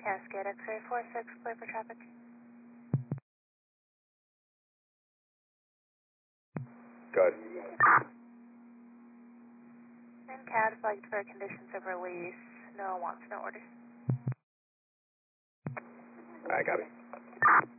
Cascade X-ray 46, clear for traffic. Good. And CAD flagged for conditions of release. No wants, no orders. Alright, copy.